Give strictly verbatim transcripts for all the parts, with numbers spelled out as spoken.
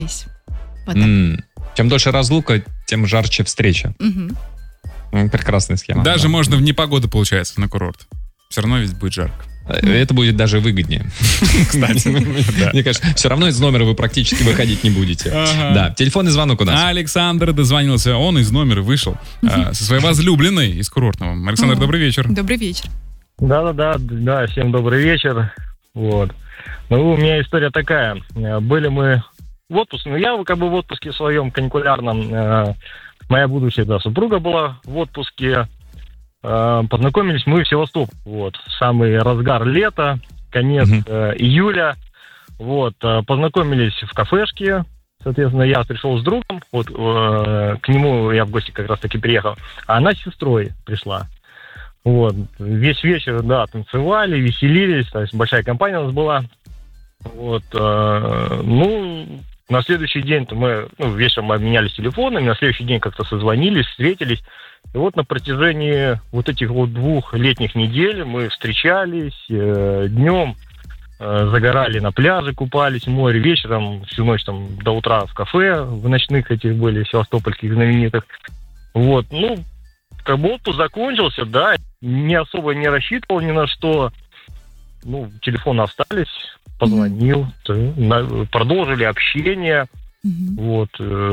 Вот mm. Чем дольше разлука, тем жарче встреча. Угу. Прекрасная схема. Даже да. можно в непогоду, получается, на курорт. Все равно ведь будет жарко. Это будет даже выгоднее. Кстати, мне кажется, все равно из номера вы практически выходить не будете. Да, телефонный звонок у нас. Александр дозвонился, он из номера вышел со своей возлюбленной из курортного. Александр, добрый вечер. Добрый вечер. Да-да-да, да, всем добрый вечер. Вот. Ну, у меня история такая. Были мы в отпуске, ну, я как бы в отпуске своем каникулярном. Моя будущая да, супруга была в отпуске. Познакомились мы в Севастополе. Вот. Самый разгар лета, конец uh-huh. э, июля. Вот. Познакомились в кафешке. Соответственно, я пришел с другом. Вот, э, к нему я в гости как раз таки приехал. А она с сестрой пришла. Вот. Весь вечер, да, танцевали, веселились. То есть большая компания у нас была. Вот. Э, ну, на следующий день мы, ну, вечером мы обменялись телефонами. На следующий день как-то созвонились, встретились. И вот на протяжении вот этих вот двух летних недель мы встречались, э, днем э, загорали на пляже, купались в море, вечером всю ночь там до утра в кафе, в ночных этих были, севастопольских знаменитых. Вот, ну, как бы отпуск закончился, да, не особо не рассчитывал ни на что. Ну, телефоны остались, позвонил, mm-hmm. продолжили общение. Uh-huh. Вот.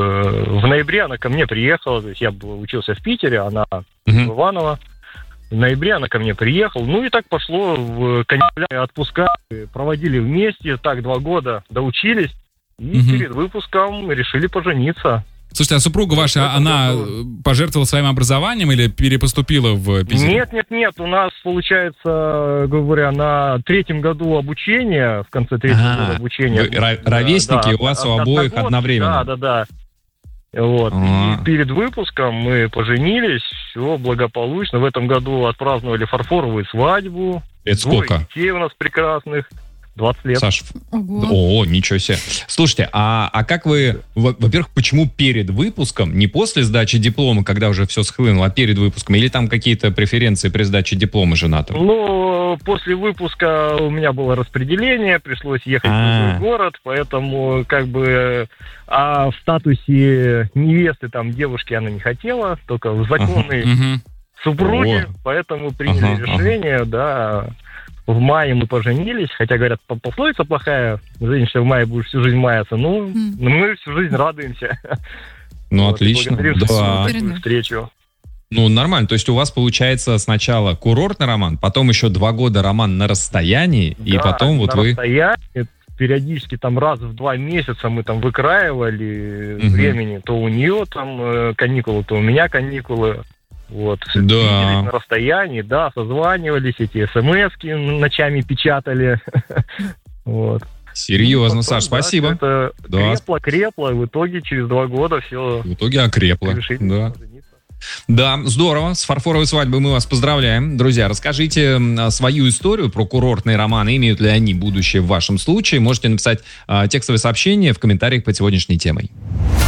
В ноябре она ко мне приехала, то есть я учился в Питере, она uh-huh. в Иваново. В ноябре она ко мне приехала. Ну и так пошло в каникулярные отпуска. Проводили вместе, так два года доучились. И uh-huh. перед выпуском решили пожениться. Слушайте, а супруга ваша, это она было. Пожертвовала своим образованием или перепоступила в Питер? Нет, нет, нет. У нас, получается, говоря, на третьем году обучения, в конце третьего А-а-а. года обучения. Вы ровесники, да, у вас у обоих год, одновременно. Да, да, да. Вот. И перед выпуском мы поженились, все благополучно. В этом году отпраздновали фарфоровую свадьбу. Это сколько? Двое детей у нас прекрасных. двадцать лет. Саш, Ого. О, ничего себе. Слушайте, а, а как вы, во-первых, почему перед выпуском, не после сдачи диплома, когда уже все схлынуло, а перед выпуском, или там какие-то преференции при сдаче диплома женатым? Ну, после выпуска у меня было распределение, пришлось ехать А-а-а. в другой город, поэтому как бы а в статусе невесты там девушки она не хотела, только в законной ага. супруге, О. поэтому приняли ага, решение, ага. да. В мае мы поженились, хотя, говорят, пословица плохая, женщина в мае будешь всю жизнь маяться. Ну, mm. мы всю жизнь радуемся. Ну, вот, отлично. Да. Встречу. Ну, нормально. То есть у вас получается сначала курортный роман, потом еще два года роман на расстоянии, да, и потом вот вы... на расстоянии, периодически там раз в два месяца мы там выкраивали mm-hmm. времени. То у нее там каникулы, то у меня каникулы. Вот, да. на расстоянии, да, созванивались, эти смс-ки ночами печатали. Вот. Серьезно, потом, Саш, да, спасибо. Это да. крепло, крепло, в итоге через два года все... В итоге окрепло, да. Да, здорово. С фарфоровой свадьбой мы вас поздравляем. Друзья, расскажите свою историю про курортные романы. Имеют ли они будущее в вашем случае? Можете написать э, текстовое сообщение в комментариях под сегодняшней темой.